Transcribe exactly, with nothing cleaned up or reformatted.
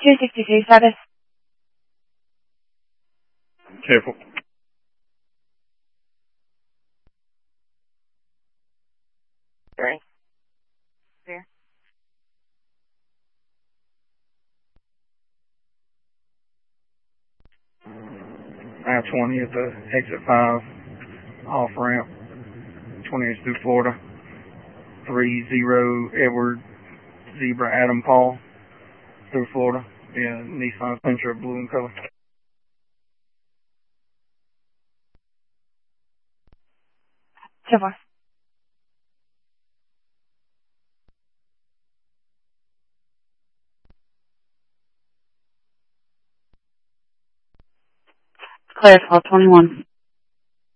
two sixty-two status. Careful. Three. Clear. I twenty at the exit five, off ramp, twenty through Florida, three zero Edward Zebra Adam Paul through Florida, yeah, Nissan Sentra blue in color. Two four. Clear twelve twenty-one.